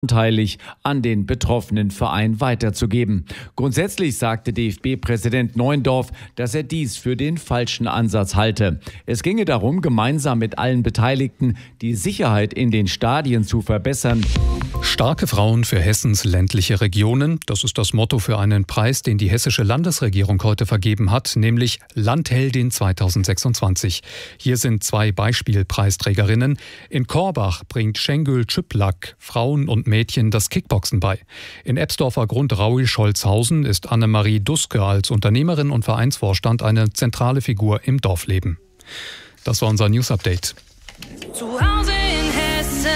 anteilig an den betroffenen Verein weiterzugeben. Grundsätzlich sagte DFB-Präsident Neuendorf, dass er dies für den falschen Ansatz halte. Es ginge darum, gemeinsam mit allen Beteiligten die Sicherheit in den Stadien zu verbessern. Starke Frauen für Hessens ländliche Regionen. Das ist das Motto für einen Preis, den die hessische Landesregierung heute vergeben hat, nämlich Landheldin 2026. Hier sind 2 Beispielpreisträgerinnen. In Korbach bringt Şengül Çıplak Frauen und Mädchen das Kickboxen bei. In Ebsdorfer Grund Raui-Scholzhausen ist Annemarie Duske als Unternehmerin und Vereinsvorstand eine zentrale Figur im Dorfleben. Das war unser News-Update. Zu Hause in Hessen.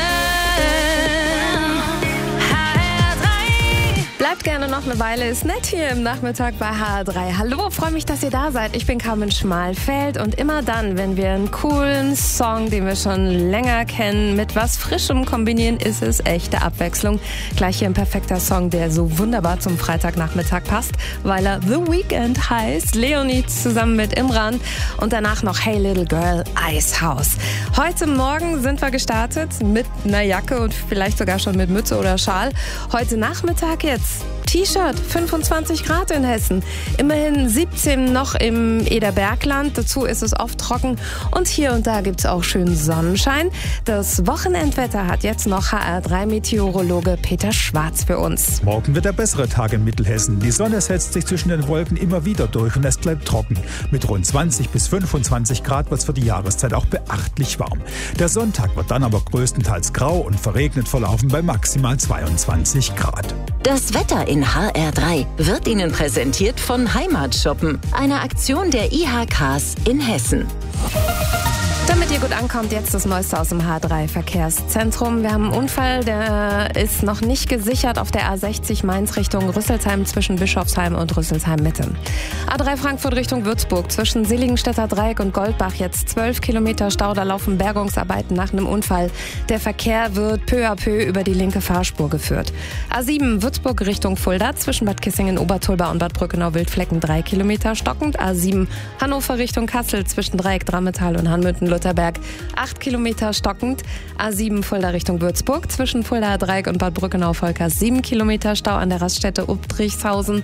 Bleibt gerne noch eine Weile, ist nett hier im Nachmittag bei HR3. Hallo, freue mich, dass ihr da seid. Ich bin Carmen Schmalfeld und immer dann, wenn wir einen coolen Song, den wir schon länger kennen, mit was Frischem kombinieren, ist es echte Abwechslung. Gleich hier ein perfekter Song, der so wunderbar zum Freitagnachmittag passt, weil er The Weeknd heißt. Leonie zusammen mit Imran und danach noch Hey Little Girl, Icehouse. Heute Morgen sind wir gestartet mit einer Jacke und vielleicht sogar schon mit Mütze oder Schal. Heute Nachmittag jetzt T-Shirt, 25 Grad in Hessen. Immerhin 17 noch im Ederbergland. Dazu ist es oft trocken und hier und da gibt es auch schönen Sonnenschein. Das Wochenendwetter hat jetzt noch HR3-Meteorologe Peter Schwarz für uns. Morgen wird der bessere Tag in Mittelhessen. Die Sonne setzt sich zwischen den Wolken immer wieder durch und es bleibt trocken. Mit rund 20 bis 25 Grad wird es für die Jahreszeit auch beachtlich warm. Der Sonntag wird dann aber größtenteils grau und verregnet verlaufen bei maximal 22 Grad. Das Wetter in HR3 wird Ihnen präsentiert von Heimatschuppen, einer Aktion der IHKs in Hessen. Damit ihr gut ankommt, jetzt das Neueste aus dem HR3-Verkehrszentrum. Wir haben einen Unfall, der ist noch nicht gesichert auf der A60 Mainz Richtung Rüsselsheim zwischen Bischofsheim und Rüsselsheim-Mitte. A3 Frankfurt Richtung Würzburg zwischen Seligenstädter Dreieck und Goldbach jetzt 12 Kilometer Stau. Da laufen Bergungsarbeiten nach einem Unfall. Der Verkehr wird peu à peu über die linke Fahrspur geführt. A7 Würzburg Richtung Fulda zwischen Bad Kissingen, Obertulba und Bad Brückenau-Wildflecken 3 Kilometer stockend. A7 Hannover Richtung Kassel zwischen Dreieck, Drammetal und Hanmünden Lutherberg 8 Kilometer stockend. A7 Fulda Richtung Würzburg zwischen Fulda Dreieck und Bad Brückenau-Volkers 7 Kilometer Stau an der Raststätte Ubtrichshausen.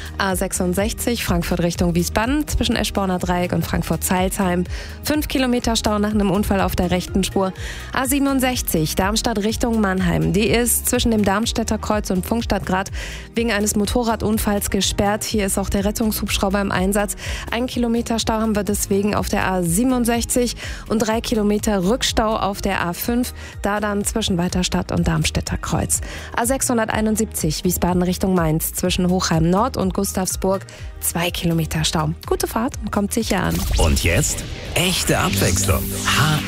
A66 Frankfurt Richtung Wiesbaden zwischen Eschborner Dreieck und Frankfurt-Zeilsheim 5 Kilometer Stau nach einem Unfall auf der rechten Spur. A67 Darmstadt Richtung Mannheim. Die ist zwischen dem Darmstädter Kreuz und Pfungstadtgrad wegen eines Motorradunfalls gesperrt. Hier ist auch der Rettungshubschrauber im Einsatz. 1 Kilometer Stau haben wir deswegen auf der A67 und 3 Kilometer Rückstau auf der A5, da dann zwischen Weiterstadt und Darmstädter Kreuz. A671 Wiesbaden Richtung Mainz zwischen Hochheim Nord und Gustavsburg 2 Kilometer Stau. Gute Fahrt und kommt sicher an. Und jetzt echte Abwechslung.